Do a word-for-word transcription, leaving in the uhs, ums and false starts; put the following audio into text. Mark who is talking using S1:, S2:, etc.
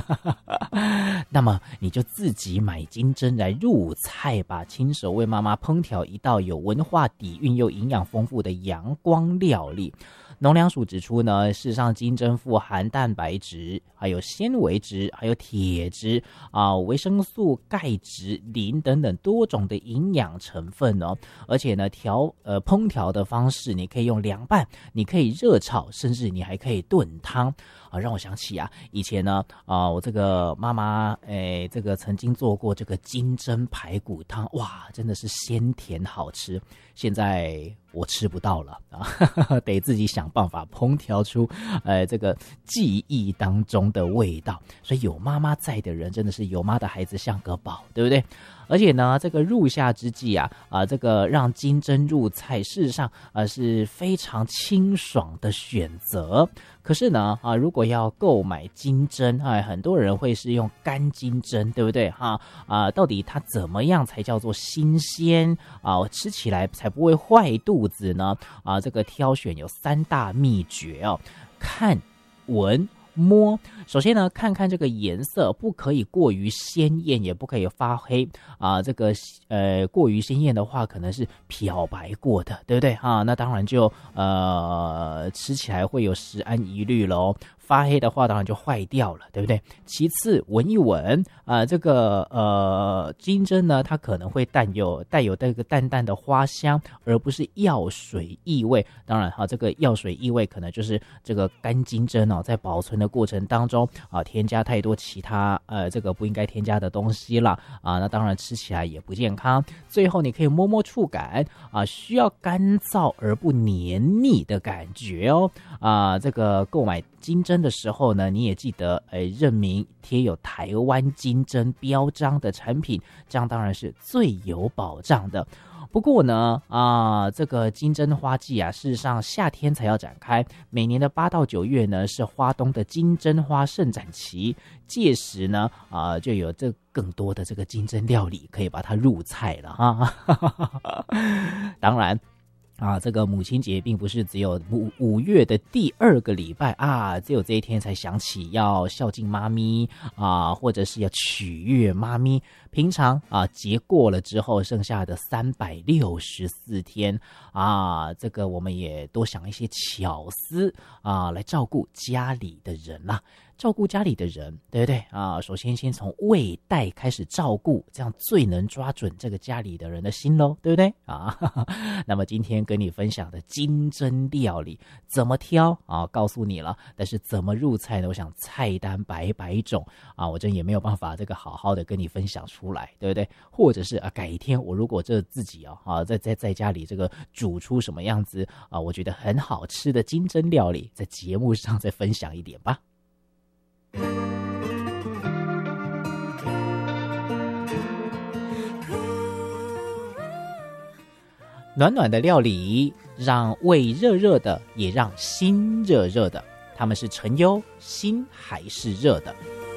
S1: 那么你就自己买金针来入菜吧，亲手为妈妈烹调一道有文化底蕴又营养丰富的阳光料理。农粮署指出呢，事实上金针富含蛋白质、还有纤维质、还有铁质啊、维生素、钙质、磷等等多种的营养成分哦。而且呢，调呃烹调的方式，你可以用凉拌，你可以热炒，甚至你还可以炖汤啊。让我想起啊，以前呢啊，我这个妈妈诶，这个曾经做过这个金针排骨汤，哇，真的是鲜甜好吃。现在我吃不到了啊，得自己想办法烹调出呃这个记忆当中的味道。所以有妈妈在的人真的是有妈的孩子像个宝，对不对？而且呢，这个入夏之际啊，啊、呃，这个让金针入菜，事实上呃是非常清爽的选择。可是呢，啊，如果要购买金针，哎，很多人会是用干金针，对不对？哈啊，到底它怎么样才叫做新鲜啊？吃起来才不会坏肚子呢？啊，这个挑选有三大秘诀哦，看、闻、摸。首先呢，看看这个颜色，不可以过于鲜艳，也不可以发黑啊。这个呃，过于鲜艳的话，可能是漂白过的，对不对啊？那当然就呃，吃起来会有食安疑虑喽。发黑的话，当然就坏掉了，对不对？其次，闻一闻啊、呃，这个呃金针呢，它可能会带有带有这个淡淡的花香，而不是药水异味。当然哈、啊，这个药水异味可能就是这个干金针哦，在保存的过程当中啊，添加太多其他呃这个不应该添加的东西了啊，那当然吃起来也不健康。最后，你可以摸摸触感啊，需要干燥而不黏腻的感觉哦啊，这个购买金针的时候呢，你也记得诶认明贴有台湾金针标章的产品，这样当然是最有保障的。不过呢，啊，这个金针花季啊，事实上夏天才要展开，每年的八到九月呢是花东的金针花盛展期，届时呢，啊，就有这更多的这个金针料理可以把它入菜了哈。当然。啊，这个母亲节并不是只有五五月的第二个礼拜啊，只有这一天才想起要孝敬妈咪啊，或者是要取悦妈咪。平常啊，节过了之后，剩下的三百六十四天啊，这个我们也多想一些巧思啊，来照顾家里的人啦。照顾家里的人，对不对啊？首先先从胃袋开始照顾，这样最能抓准这个家里的人的心咯，对不对啊？那么今天跟你分享的金针料理怎么挑啊？告诉你了，但是怎么入菜呢？我想菜单百百种啊，我真也没有办法这个好好的跟你分享出来，对不对？或者是啊，改一天我如果这自己啊啊在在在家里这个煮出什么样子啊，我觉得很好吃的金针料理，在节目上再分享一点吧。暖暖的料理，让胃热热的，也让心热热的。他们是陈优，心还是热的。